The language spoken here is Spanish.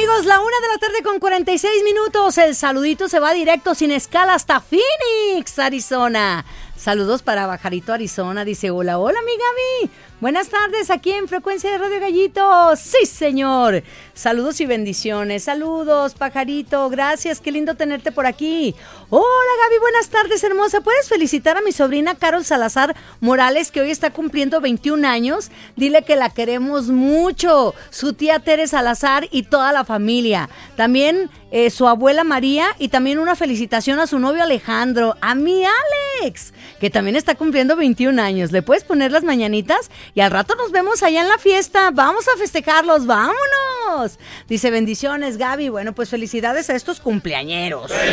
Amigos, 1:46 PM. El saludito se va directo sin escala hasta Phoenix, Arizona. Saludos para Pajarito, Arizona. Dice, hola, hola, mi Gaby. Buenas tardes, aquí en Frecuencia de Radio Gallito. Sí, señor. Saludos y bendiciones. Saludos, Pajarito. Gracias, qué lindo tenerte por aquí. Hola, Gaby, buenas tardes, hermosa. ¿Puedes felicitar a mi sobrina Carol Salazar Morales, que hoy está cumpliendo 21 años? Dile que la queremos mucho. Su tía Tere Salazar y toda la familia. También su abuela María, y también una felicitación a su novio Alejandro, a mi Alex, que también está cumpliendo 21 años. ¿Le puedes poner las mañanitas? Y al rato nos vemos allá en la fiesta. Vamos a festejarlos, vámonos. Dice, bendiciones, Gaby. Bueno, pues felicidades a estos cumpleañeros.